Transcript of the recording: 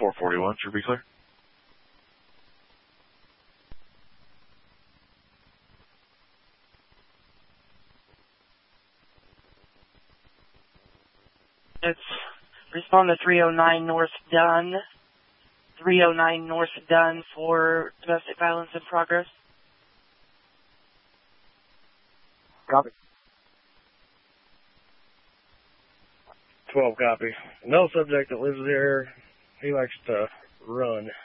441, should be clear. It's respond to 309 North Dunn. 309 North Dunn for domestic violence in progress. Copy. 12 copy. No subject that lives there. He likes to run.